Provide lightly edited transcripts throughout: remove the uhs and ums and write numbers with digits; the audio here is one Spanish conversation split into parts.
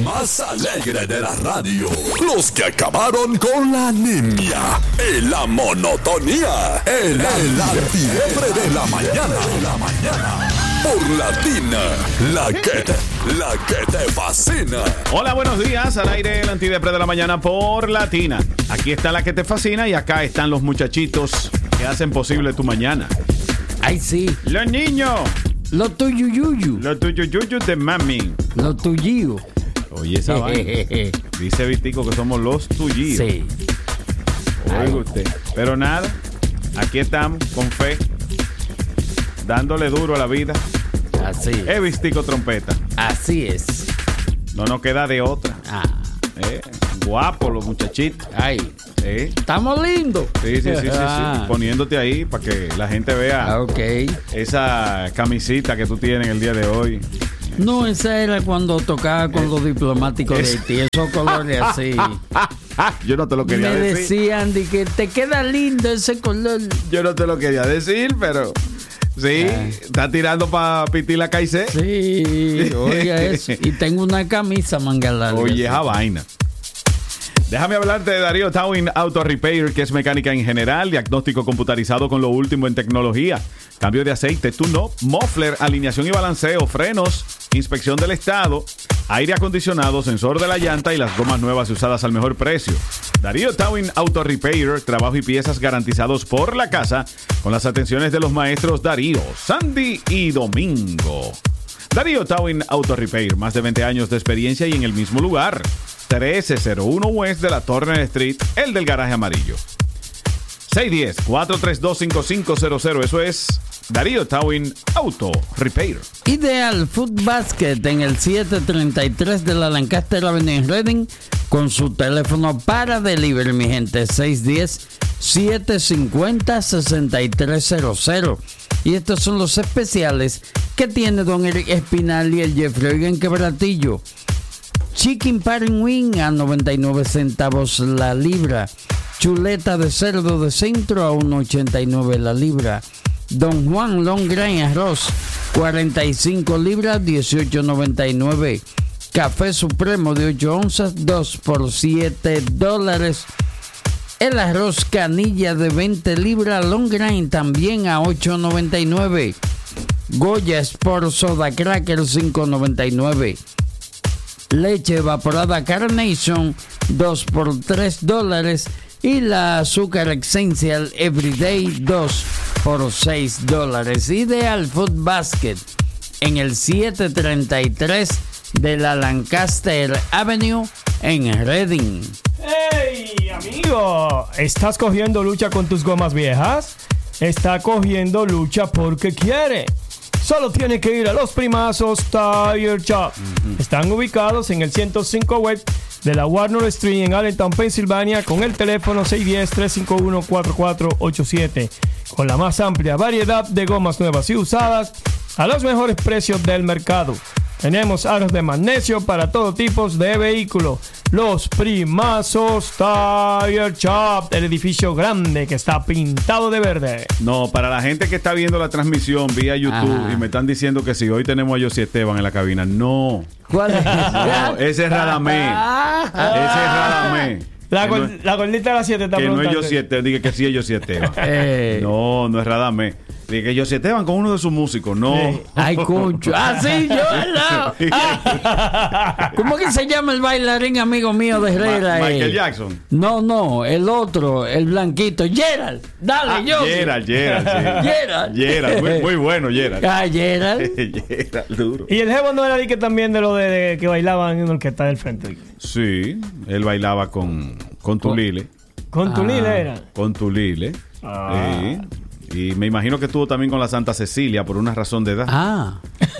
más alegre de la radio. Los que acabaron con la anemia, la monotonía, el antidepre de la mañana. Por Latina, la que te fascina. Hola, buenos días. Al aire el antidepre de la mañana por Latina. Aquí está la que te fascina y acá están los muchachitos que hacen posible tu mañana. Ay, sí. Los niños. Los tuyuyuyu. Los tuyuyuyus de mami. Los tuyíos. Oye, esa vaina. Dice Vitico que somos los tuyíos. Sí. Oiga usted. Pero nada, aquí estamos con fe, dándole duro a la vida. Así es. Vitico Trompeta. Así es. No nos queda de otra. Guapos los muchachitos. Ay. Estamos lindos. Sí. Poniéndote ahí para que la gente vea esa camisita que tú tienes el día de hoy. No, esa era cuando tocaba con los diplomáticos de Haití. Esos colores así. Yo no te lo quería decir. Me decían de que te queda lindo ese color. Yo no te lo quería decir, pero... Sí, está tirando para Piti la Caicé. Sí, oiga eso. Y tengo una camisa manga larga. Oye, esa vaina. Déjame hablarte de Darío Towing Auto Repair, que es mecánica en general, diagnóstico computarizado con lo último en tecnología, cambio de aceite, tune-up, muffler, alineación y balanceo, frenos, inspección del estado, aire acondicionado, sensor de la llanta y las gomas nuevas usadas al mejor precio. Darío Towing Auto Repair, trabajo y piezas garantizados por la casa, con las atenciones de los maestros Darío, Sandy y Domingo. Darío Towing Auto Repair, más de 20 años de experiencia y en el mismo lugar. 1301 West de la Turner Street, el del garaje amarillo. 610-432-5500. Eso es Darío Towing Auto Repair. Ideal Food Basket en el 733 de la Lancaster Avenue en Reading, con su teléfono para delivery, mi gente. 610-750-6300. Y estos son los especiales que tiene don Eric Espinal y el Jeffrey. Oigan, qué baratillo. Chicken Parent Wing a 99 centavos la libra. Chuleta de cerdo de centro a 1.89 la libra. Don Juan Long Grain Arroz 45 libras 18.99. Café Supremo de 8 onzas 2 por $7. El arroz canilla de 20 libras Long Grain también a 8.99. Goya Sport Soda Cracker 5.99. Leche evaporada Carnation 2 por $3 y la azúcar Essential Everyday 2 por $6. Ideal Food Basket en el 733 de la Lancaster Avenue en Reading. ¡Hey, amigo! ¿Estás cogiendo lucha con tus gomas viejas? Está cogiendo lucha porque quiere. Solo tiene que ir a Los Primazos Tire Shop. Están ubicados en el 105 West de la Warner Street en Allentown, Pensilvania, con el teléfono 610-351-4487. Con la más amplia variedad de gomas nuevas y usadas a los mejores precios del mercado. Tenemos aros de magnesio para todo tipo de vehículos. Los Primazos Tire Shop, el edificio grande que está pintado de verde. No, para la gente que está viendo la transmisión vía YouTube y me están diciendo que si hoy tenemos a José Esteban en la cabina, no. ¿Cuál es? No, ese es Radamé. Ese es Radamé. La gordita de las 7 está preguntando. Que no es José Esteban, diga que sí es José Esteban. No es Radamé. Diga que José Esteban con uno de sus músicos, no. Ay, concho. Sí, yo no. ¿Cómo que se llama el bailarín amigo mío de Herrera? Michael Jackson. No, el otro, el blanquito. Gerald. Dale, yo. Gerald, sí. Gerald, muy bueno, Gerald. Gerald. Gerald, duro. Y el jevo no era de que también de lo de que bailaban en el que está del frente. Sí, él bailaba con Tulile. ¿Con Tulile era? Con Tulile. Sí. Y me imagino que estuvo también con la Santa Cecilia por una razón de edad.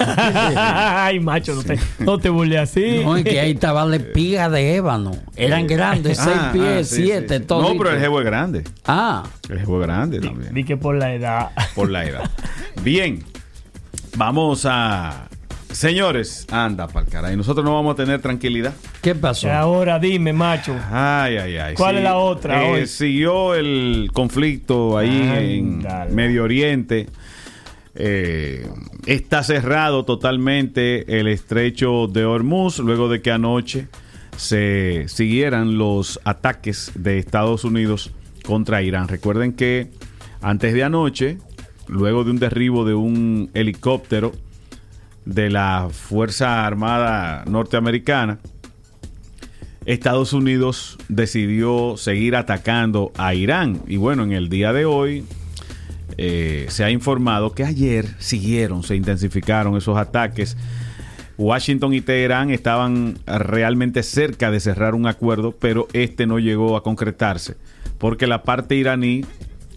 Ay, macho, no te burles así. No, es que ahí estaba la espiga de ébano. Eran grandes, 6 pies, 7, todo. No, pero el jevo es grande. El jevo es grande también. Di que por la edad. Por la edad. Bien, vamos a... Señores, anda pa'l caray. Nosotros no vamos a tener tranquilidad. ¿Qué pasó? Ahora dime, macho. Ay. ¿Cuál es la otra? Siguió el conflicto ahí en Medio Oriente. Está cerrado totalmente el estrecho de Hormuz luego de que anoche se siguieran los ataques de Estados Unidos contra Irán. Recuerden que antes de anoche, luego de un derribo de un helicóptero de la Fuerza Armada norteamericana, Estados Unidos decidió seguir atacando a Irán. Y bueno, en el día de hoy se ha informado que ayer se intensificaron esos ataques. Washington y Teherán estaban realmente cerca de cerrar un acuerdo, pero este no llegó a concretarse, porque la parte iraní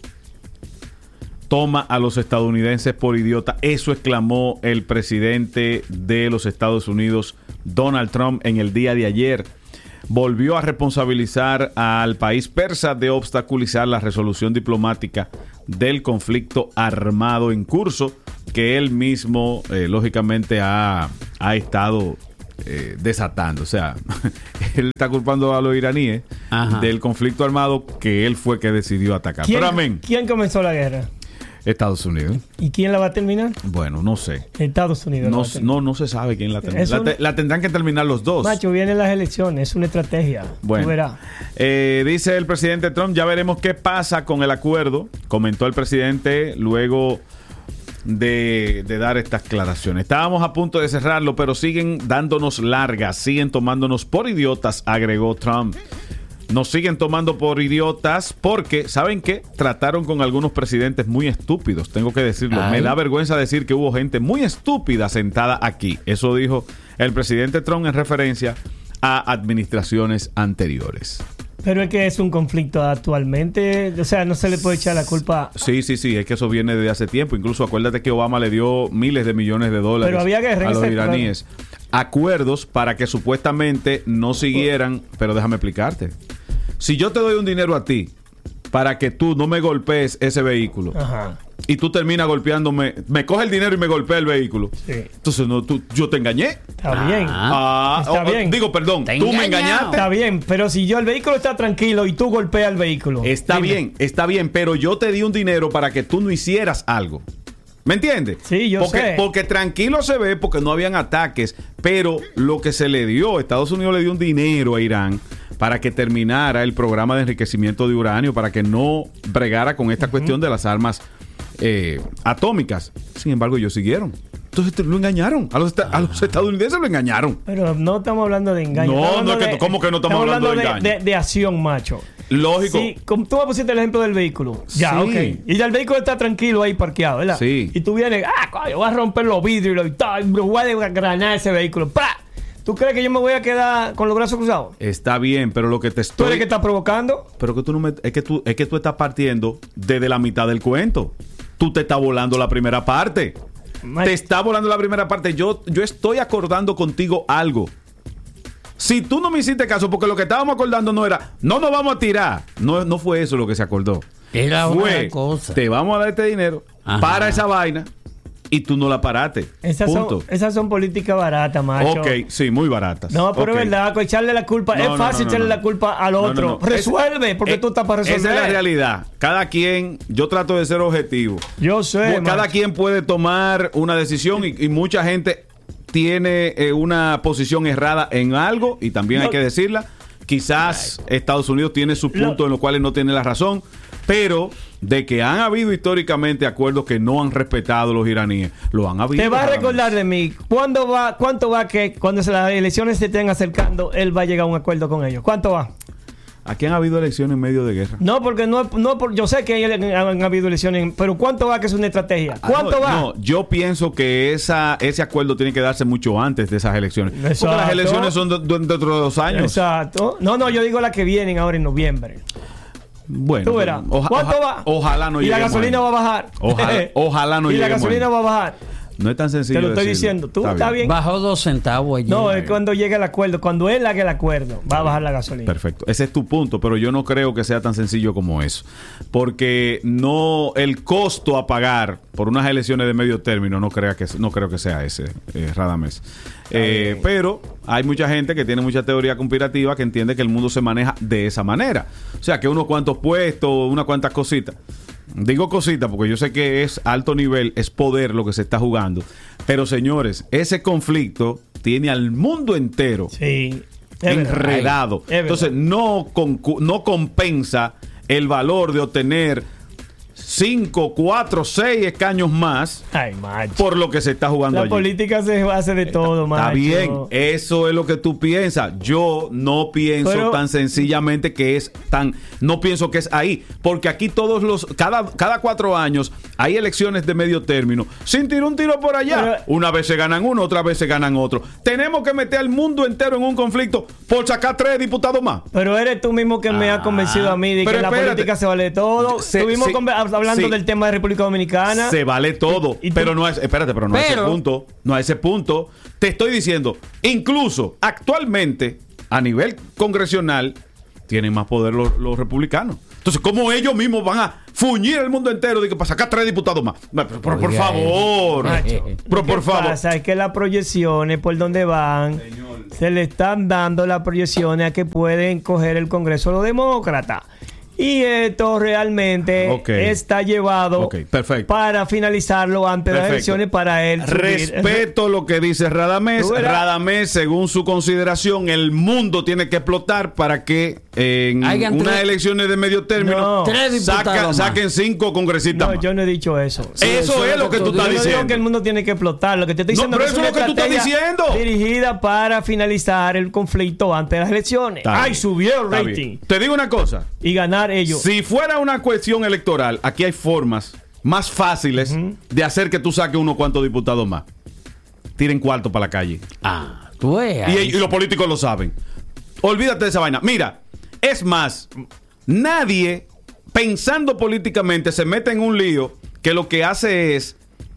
toma a los estadounidenses por idiota. Eso exclamó el presidente de los Estados Unidos, Donald Trump, en el día de ayer. Volvió a responsabilizar al país persa de obstaculizar la resolución diplomática del conflicto armado en curso, que él mismo, lógicamente, ha estado desatando. O sea, él está culpando a los iraníes del conflicto armado que él fue que decidió atacar. Pero amén. ¿Quién comenzó la guerra? Estados Unidos. ¿Y quién la va a terminar? Bueno, no sé. Estados Unidos. No se sabe quién la termina. La tendrán que terminar los dos. Macho, vienen las elecciones, es una estrategia. Bueno, tú verás. Dice el presidente Trump, ya veremos qué pasa con el acuerdo, comentó el presidente luego de dar estas declaraciones. Estábamos a punto de cerrarlo, pero siguen dándonos largas, siguen tomándonos por idiotas, agregó Trump. Nos siguen tomando por idiotas porque, ¿saben qué? Trataron con algunos presidentes muy estúpidos, tengo que decirlo. Me da vergüenza decir que hubo gente muy estúpida sentada aquí. Eso dijo el presidente Trump en referencia a administraciones anteriores. Pero es que es un conflicto actualmente, o sea, no se le puede echar la culpa. Sí, es que eso viene desde hace tiempo. Incluso acuérdate que Obama le dio miles de millones de dólares pero había guerra a los iraníes. Acuerdos para que supuestamente no siguieran, pero déjame explicarte. Si yo te doy un dinero a ti para que tú no me golpees ese vehículo, y tú terminas golpeándome, me coge el dinero y me golpea el vehículo. Sí. Entonces, yo te engañé. Está bien. Está bien. Digo, perdón, tú me engañaste. Está bien, pero si el vehículo está tranquilo y tú golpeas el vehículo. Está bien, pero yo te di un dinero para que tú no hicieras algo. ¿Me entiendes? Sí, yo sé. Porque tranquilo se ve porque no habían ataques, pero lo que se le dio, Estados Unidos le dio un dinero a Irán para que terminara el programa de enriquecimiento de uranio, para que no bregara con esta cuestión de las armas atómicas. Sin embargo, ellos siguieron. Entonces lo engañaron. A los estadounidenses lo engañaron. Pero no estamos hablando de engaño. ¿Cómo que no estamos hablando de engaño? De acción, macho. Lógico. Sí, como tú me pusiste el ejemplo del vehículo. Ya, ok. Y ya el vehículo está tranquilo ahí parqueado, ¿verdad? Sí. Y tú vienes, coño, voy a romper los vidrios y tal, voy a desgranar ese vehículo. ¡Pah! ¿Tú crees que yo me voy a quedar con los brazos cruzados? Está bien, pero lo que te estoy... ¿Tú eres que estás provocando? Pero que tú no me... Es que tú estás partiendo desde la mitad del cuento. Tú te estás volando la primera parte. Te está volando la primera parte. Yo estoy acordando contigo algo. Si tú no me hiciste caso, porque lo que estábamos acordando no era, no nos vamos a tirar. No fue eso lo que se acordó. Era una cosa. Te vamos a dar este dinero para esa vaina y tú no la paraste. Esas son políticas baratas, macho. Ok, sí, muy baratas. No, pero es verdad, echarle la culpa. Es fácil echarle la culpa al otro. Resuelve, porque tú estás para resolver. Esa es la realidad. Cada quien, yo trato de ser objetivo. Yo sé. Cada quien puede tomar una decisión y mucha gente tiene una posición errada en algo y también hay que decirla. Quizás Estados Unidos tiene sus puntos en los cuales no tiene la razón, pero de que han habido históricamente acuerdos que no han respetado los iraníes, lo han habido. Te va a recordar de mí. ¿Cuánto va que cuando las elecciones se estén acercando, él va a llegar a un acuerdo con ellos? ¿Cuánto va? Aquí han habido elecciones en medio de guerra. No, porque yo sé que han habido elecciones, pero ¿cuánto va que es una estrategia? ¿Cuánto va? No, yo pienso que ese acuerdo tiene que darse mucho antes de esas elecciones. Exacto. Porque las elecciones son dentro de 2 años. Exacto. No, yo digo las que vienen ahora en noviembre. Bueno, tú verás. ¿Cuánto va? Ojalá no llegue. Y la gasolina va a bajar. Ojalá no llegue. Y la gasolina va a bajar. No es tan sencillo. Te lo estoy diciendo. ¿Tú está bien? Bajó 2 centavos allí. No, es cuando llegue el acuerdo. Cuando él haga el acuerdo, va a bajar la gasolina. Perfecto. Ese es tu punto, pero yo no creo que sea tan sencillo como eso. Porque el costo a pagar por unas elecciones de medio término no creo que sea ese, Radamés. Pero hay mucha gente que tiene mucha teoría conspirativa que entiende que el mundo se maneja de esa manera. O sea, que unos cuantos puestos, unas cuantas cositas. Digo cositas porque yo sé que es alto nivel, es poder lo que se está jugando. Pero señores, ese conflicto tiene al mundo entero enredado. Entonces no compensa el valor de obtener 5, 4, 6 escaños más por lo que se está jugando allí. La política se hace de todo, macho. Está bien, eso es lo que tú piensas. Yo no pienso tan sencillamente que es tan... No pienso que es ahí. Porque aquí cada 4 años hay elecciones de medio término. Sin tirar un tiro por allá. Una vez se ganan uno, otra vez se ganan otro. Tenemos que meter al mundo entero en un conflicto por sacar 3 diputados más. Pero eres tú mismo que me has convencido a mí de que la política se vale de todo. Estuvimos hablando del tema de República Dominicana. Se vale todo, pero no es, espérate, pero no a ese punto. No a ese punto. Te estoy diciendo, incluso actualmente, a nivel congresional, tienen más poder los republicanos. Entonces, ¿cómo ellos mismos van a fuñir el mundo entero de que para sacar 3 diputados más? Pero por favor. Pero por favor. Lo que pasa es que las proyecciones por donde van, se le están dando las proyecciones a que pueden coger el Congreso los demócratas. Y esto realmente está llevado para finalizarlo antes de las elecciones para él subir. Respeto lo que dice Radamés. Radamés, según su consideración, el mundo tiene que explotar para que en unas elecciones de medio término saquen 5 congresistas más. Yo no he dicho eso. Eso es lo que tú estás diciendo. Yo digo que el mundo tiene que explotar. Lo que te estoy diciendo es una estrategia dirigida para finalizar el conflicto antes de las elecciones. Subió el rating. Te digo una cosa. Y ganar ellos. Si fuera una cuestión electoral, aquí hay formas más fáciles de hacer que tú saques unos cuantos diputados más. Tiren cuarto para la calle. Y los políticos lo saben. Olvídate de esa vaina. Mira, es más, nadie pensando políticamente se mete en un lío que lo que hace es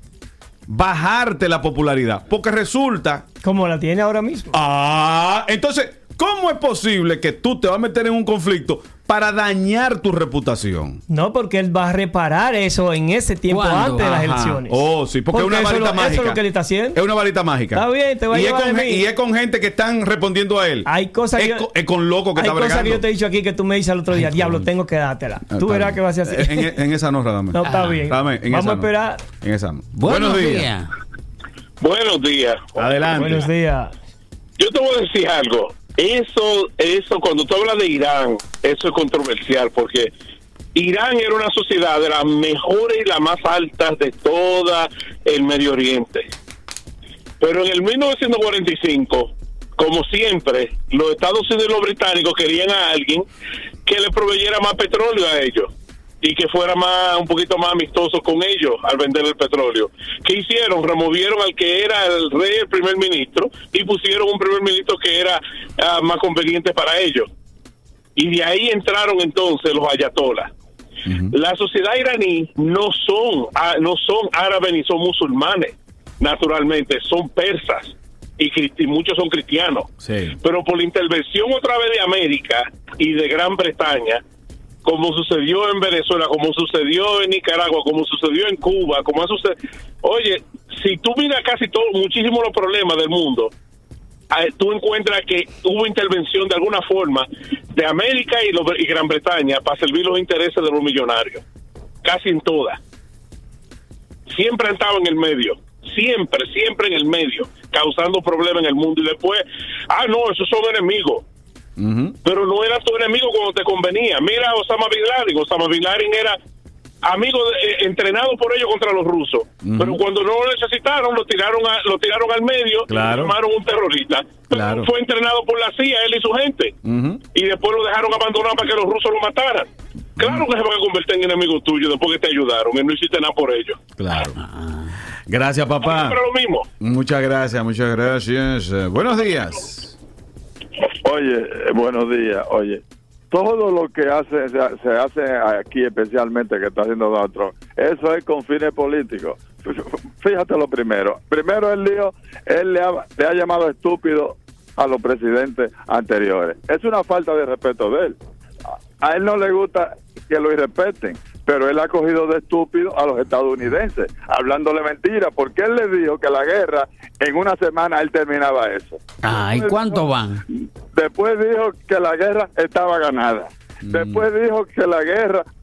bajarte la popularidad. Porque resulta... Como la tiene ahora mismo. Entonces, ¿cómo es posible que tú te vas a meter en un conflicto para dañar tu reputación? No, porque él va a reparar eso en ese tiempo antes de las elecciones. Sí, porque es una varita mágica. Eso es lo que él está haciendo. Es una varita mágica. Está bien, te va a llevar a mí. Y es con gente que están respondiendo a él. Hay cosas es con loco que está bregando. Hay cosas que yo te he dicho aquí que tú me dices el otro día, diablo, tengo que dártela. Tú verás que va a ser así. En esa no, Radamés. No, está bien. Vamos a esperar. En esa no. Buenos días. Buenos días. Adelante. Buenos días. Yo te voy a decir algo. Eso cuando tú hablas de Irán, eso es controversial porque Irán era una sociedad de las mejores y las más altas de toda el Medio Oriente. Pero en el 1945, como siempre, los Estados Unidos y los británicos querían a alguien que le proveyera más petróleo a ellos y que fuera un poquito más amistoso con ellos al vender el petróleo. ¿Qué hicieron? Removieron al que era el rey, el primer ministro, y pusieron un primer ministro que era más conveniente para ellos. Y de ahí entraron entonces los ayatolás. La sociedad iraní no son árabes ni son musulmanes, naturalmente, son persas. Y muchos son cristianos. Pero por la intervención otra vez de América y de Gran Bretaña, como sucedió en Venezuela, como sucedió en Nicaragua, como sucedió en Cuba, como ha sucedido... Oye, si tú miras casi muchísimos los problemas del mundo, tú encuentras que hubo intervención de alguna forma de América y Gran Bretaña para servir los intereses de los millonarios. Casi en todas. Siempre han estado en el medio. Siempre en el medio, causando problemas en el mundo. Y después, no, esos son enemigos. Pero no era tu enemigo cuando te convenía. Mira a Osama Bin Laden era amigo entrenado por ellos contra los rusos, pero cuando no lo necesitaron lo tiraron al medio y llamaron un terrorista. Pero fue entrenado por la CIA, él y su gente, y después lo dejaron abandonado para que los rusos lo mataran. Claro que se van a convertir en enemigos tuyos después que te ayudaron y no hiciste nada por ellos. Gracias, papá. Siempre lo mismo. Muchas gracias. Buenos días. Oye, buenos días. Oye, todo lo que se hace aquí, especialmente que está haciendo Donald Trump, eso es con fines políticos. Fíjate lo primero. Primero el lío, él le ha llamado estúpido a los presidentes anteriores. Es una falta de respeto de él. A él no le gusta que lo irrespeten, pero él ha cogido de estúpido a los estadounidenses, hablándole mentiras, porque él le dijo que la guerra, en una semana él terminaba eso. ¿Y cuánto van? Después dijo que la guerra estaba ganada. Después dijo que la guerra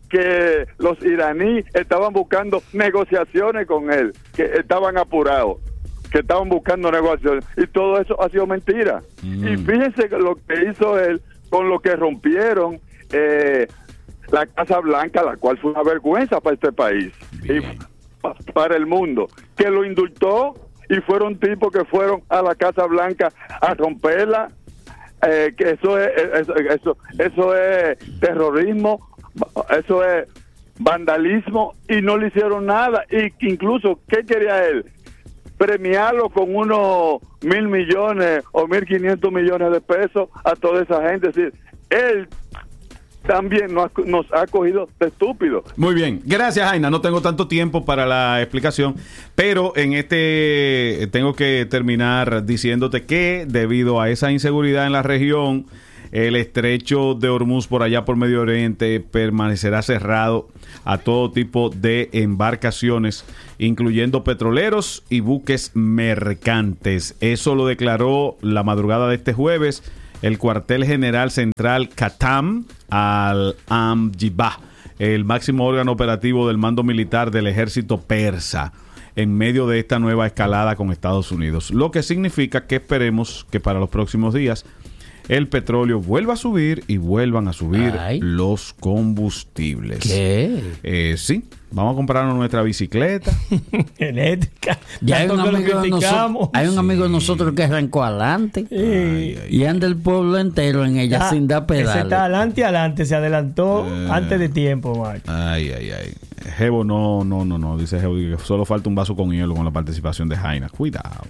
que los iraníes estaban buscando negociaciones con él, que estaban apurados, que estaban buscando negociaciones, y todo eso ha sido mentira. Y fíjense que lo que hizo él con lo que rompieron la Casa Blanca, la cual fue una vergüenza para este país y para el mundo, que lo indultó, y fueron tipos que fueron a la Casa Blanca a romperla, que eso es terrorismo, eso es vandalismo, y no le hicieron nada. Y incluso, ¿qué quería él? Premiarlo con unos 1.000 millones o 1.500 millones de pesos a toda esa gente. Es decir, él también nos ha cogido de estúpidos. Muy bien, gracias, Jaina. No tengo tanto tiempo para la explicación, pero tengo que terminar diciéndote que debido a esa inseguridad en la región, el estrecho de Hormuz por allá por Medio Oriente permanecerá cerrado a todo tipo de embarcaciones, incluyendo petroleros y buques mercantes. Eso lo declaró la madrugada de este jueves el cuartel general central Qatam al-Amjibah, el máximo órgano operativo del mando militar del ejército persa, en medio de esta nueva escalada con Estados Unidos. Lo que significa que esperemos que para los próximos días el petróleo vuelva a subir y vuelvan a subir los combustibles. ¿Qué? Sí, vamos a comprarnos nuestra bicicleta eléctrica. Ya hay un amigo de nosotros que arrancó adelante y anda el pueblo entero en ella sin dar pedales. Ese está adelante, se adelantó antes de tiempo, Mark. Jebo, no, dice Jebo que solo falta un vaso con hielo con la participación de Jaina. Cuidado.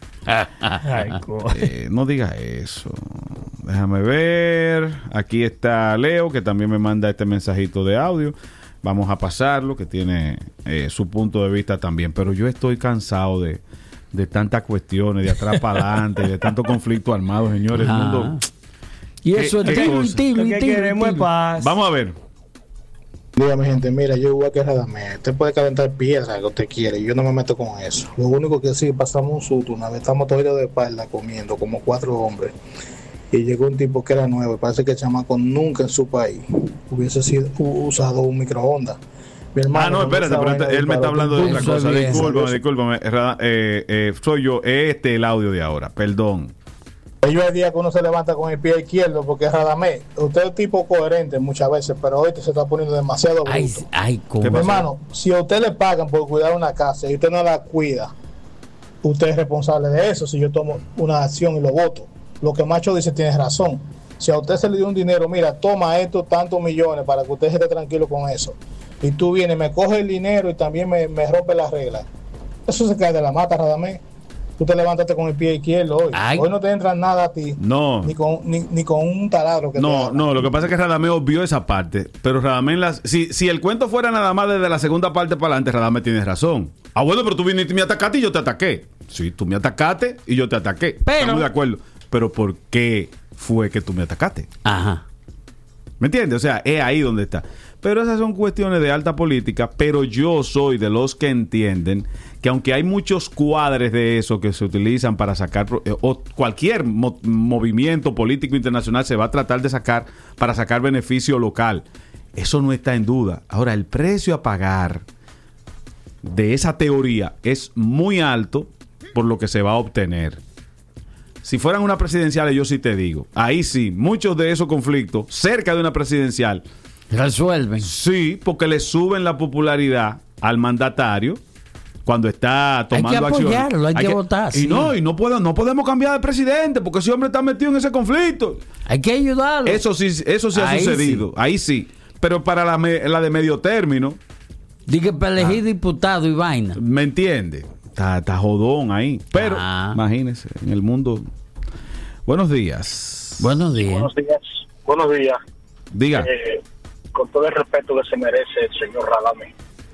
No diga eso. Déjame ver. Aquí está Leo, que también me manda este mensajito de audio. Vamos a pasarlo, que tiene su punto de vista también. Pero yo estoy cansado de tantas cuestiones, de atrás para adelante, de tanto conflicto armado, señores. El mundo. Y eso es Lo que queremos es paz. Vamos a ver. Dígame, gente, mira, yo igual que Radamés, usted puede calentar piedra que usted quiere, yo no me meto con eso. Lo único que sí, pasamos un susto, una vez estamos todos de espalda comiendo, como 4 hombres, y llegó un tipo que era nuevo, y parece que el chamaco nunca en su país hubiese usado un microondas. Mi hermano, espérate, pero él me está hablando de otra cosa. Discúlpame. Soy yo, el audio de ahora, perdón. Ellos el día que uno se levanta con el pie izquierdo, porque Radamés, usted es un tipo coherente muchas veces, pero hoy se está poniendo demasiado bruto. Mi hermano, si a usted le pagan por cuidar una casa y usted no la cuida, usted es responsable de eso. Si yo tomo una acción y lo voto, lo que Macho dice tiene razón. Si a usted se le dio un dinero, mira, toma esto, tantos millones para que usted esté tranquilo con eso, y tú vienes, me coge el dinero y también me rompe las reglas, eso se cae de la mata, Radamés. Tú te levantaste con el pie izquierdo hoy. Hoy no te entra nada a ti. No. Ni con un taladro que no, lo que pasa es que Radamés obvió esa parte. Pero Radamés, si el cuento fuera nada más desde la segunda parte para adelante, Radamés tiene razón. Bueno, pero tú viniste y me atacaste y yo te ataqué. Sí, tú me atacaste y yo te ataqué. Estamos de acuerdo. Pero ¿por qué fue que tú me atacaste? Ajá. ¿Me entiendes? O sea, es ahí donde está. Pero esas son cuestiones de alta política, pero yo soy de los que entienden que aunque hay muchos cuadres de eso que se utilizan para sacar, o cualquier movimiento político internacional se va a tratar de sacar para sacar beneficio local, eso no está en duda. Ahora, el precio a pagar de esa teoría es muy alto por lo que se va a obtener. Si fueran una presidencial, yo sí te digo, ahí sí, muchos de esos conflictos cerca de una presidencial resuelven. Sí, porque le suben la popularidad al mandatario cuando está tomando acción. Hay que votar. Y no podemos cambiar de presidente porque ese hombre está metido en ese conflicto. Hay que ayudarlo. Eso sí ha sucedido. Sí. Ahí sí. Pero para la de medio término. Dije para elegir diputado y vaina. ¿Me entiende? Está jodón ahí. Pero imagínese, en el mundo. Buenos días. Buenos días. Diga. Con todo el respeto que se merece el señor Radamés.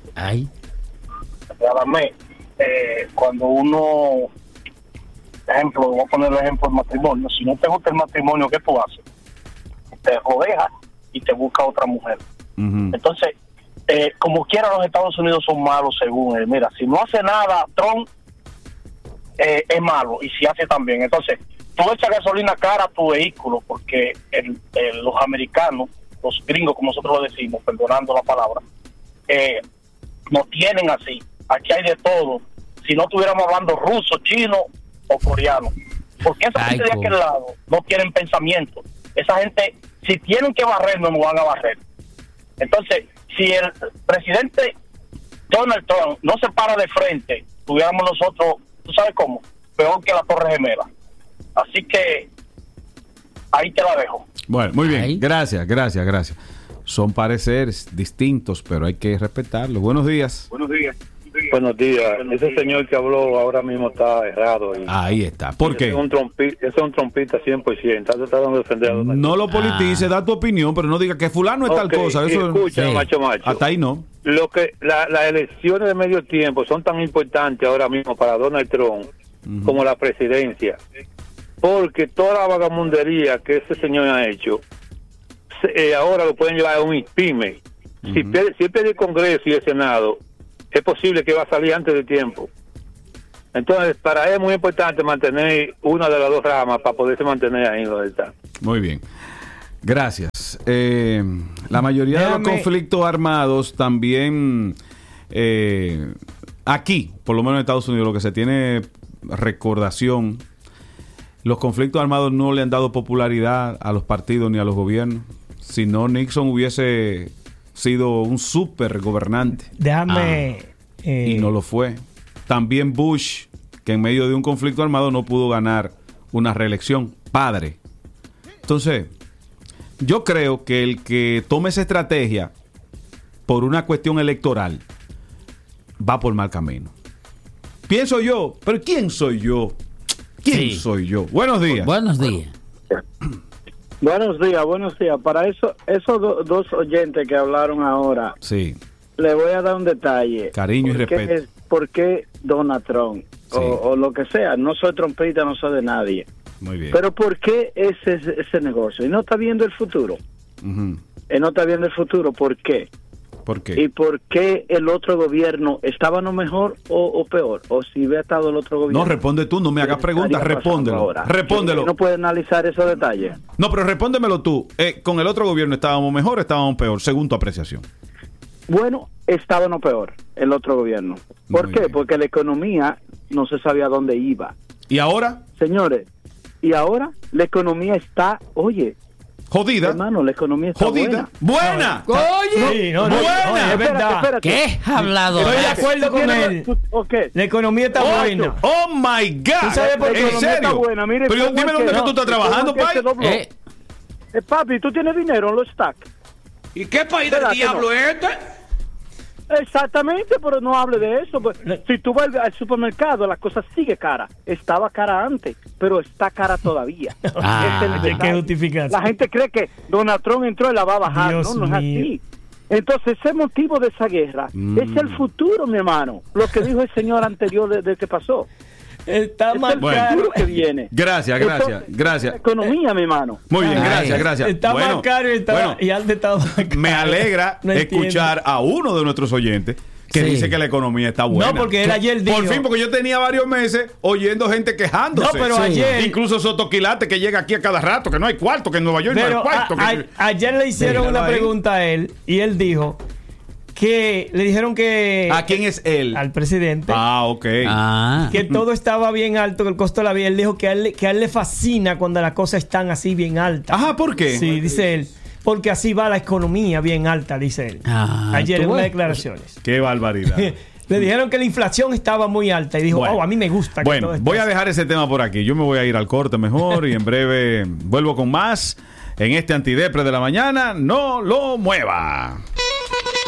Radamés, cuando uno, ejemplo, voy a poner el ejemplo del matrimonio, si no te gusta el matrimonio, ¿qué tú haces? Te rodeas y te busca otra mujer. Uh-huh. Entonces, como quiera, los Estados Unidos son malos según él. Mira, si no hace nada, Trump es malo, y si hace también. Entonces, tú echas gasolina cara a tu vehículo, porque los americanos, los gringos, como nosotros lo decimos, perdonando la palabra, nos tienen así. Aquí hay de todo. Si no estuviéramos hablando ruso, chino o coreano. Porque esa gente de aquel lado no tienen pensamiento. Esa gente, si tienen que barrer, no nos van a barrer. Entonces, si el presidente Donald Trump no se para de frente, tuviéramos nosotros, ¿tú sabes cómo? Peor que la Torre Gemela. Así que ahí te la dejo. Bueno, muy bien. Gracias. Son pareceres distintos, pero hay que respetarlos. Buenos días. Buenos días. Ese señor que habló ahora mismo está errado. Ahí está. ¿Por qué? Es un trompista 100%. Está tratando de defender a Donald Trump. No lo politice, da tu opinión, pero no diga que fulano es tal cosa. Eso, escucha, macho. Hasta ahí no. Lo que las elecciones de medio tiempo son tan importantes ahora mismo para Donald Trump como la presidencia. Porque toda la vagamundería que ese señor ha hecho, ahora lo pueden llevar a un impeachment. Si pierde el Congreso y el Senado, es posible que va a salir antes de tiempo. Entonces, para él es muy importante mantener una de las dos ramas para poderse mantener ahí donde está. Muy bien. Gracias. La mayoría de los conflictos armados también, aquí, por lo menos en Estados Unidos, lo que se tiene recordación, los conflictos armados no le han dado popularidad a los partidos ni a los gobiernos. Si no, Nixon hubiese sido un súper gobernante. Y no lo fue. También Bush, que en medio de un conflicto armado no pudo ganar una reelección. Padre. Entonces, yo creo que el que tome esa estrategia por una cuestión electoral va por mal camino. Pienso yo, pero ¿quién soy yo? ¿Quién soy yo? Buenos días. Buenos días. Para esos dos oyentes que hablaron ahora, le voy a dar un detalle. Cariño y respeto. ¿Por qué Donald Trump? O lo que sea. No soy trompista, no soy de nadie. Muy bien. Pero ¿por qué ese negocio? ¿Y no está viendo el futuro? Él no está viendo el futuro. ¿Por qué? ¿Por qué? ¿Y por qué el otro gobierno estaba no mejor o peor? O si hubiera estado el otro gobierno. No, responde tú, no me hagas preguntas, respóndelo. Respóndelo. No puede analizar esos detalles. No, pero respóndemelo tú. ¿Con el otro gobierno estábamos mejor o estábamos peor, según tu apreciación? Bueno, estaba no peor el otro gobierno. ¿Por qué? Porque la economía no se sabía dónde iba. ¿Y ahora? Señores, y ahora la economía está, jodida. Hermano, la economía está jodida. ¡Buena! Oye, buena. Es verdad. Espérate. ¿Qué? Hablado. Estoy de acuerdo con él. La economía está buena. Oh my God. ¿Tú sabes por qué? ¿En serio? Buena. Mire, pero dime dónde que tú estás trabajando, pai. Papi, ¿tú tienes dinero en los stacks? ¿Y qué país del diablo es este? Exactamente, pero no hable de eso. Pues, si tú vas al supermercado, la cosa sigue cara. Estaba cara antes, pero está cara todavía. ¿Qué justificación? La gente cree que Donald Trump entró y la va a bajar. No es así. Entonces, ese motivo de esa guerra es el futuro, mi hermano. Lo que dijo el señor anterior de que pasó. Está mal caro que viene. Gracias. La economía, mi hermano. Muy bien, gracias. Está más caro y al de estado más caro. Me alegra escuchar a uno de nuestros oyentes que dice que la economía está buena. No, porque él ayer dijo... Por fin, porque yo tenía varios meses oyendo gente quejándose. No, pero ayer... Incluso Sotoquilate, que llega aquí a cada rato, que no hay cuarto, que en Nueva York no hay cuarto. Ayer le hicieron una pregunta a él y él dijo... que le dijeron que... ¿A quién es él? Al presidente. Ok. Que todo estaba bien alto, que el costo de la vida. Él dijo que a él le fascina cuando las cosas están así bien altas. Ajá, ¿por qué? Sí, dice él. Porque así va la economía bien alta, dice él. Ayer en unas declaraciones. Qué barbaridad. Le dijeron que la inflación estaba muy alta y dijo, a mí me gusta. Bueno, voy a dejar ese tema por aquí. Yo me voy a ir al corte mejor y en breve vuelvo con más en este Antidepre de la Mañana. No lo mueva.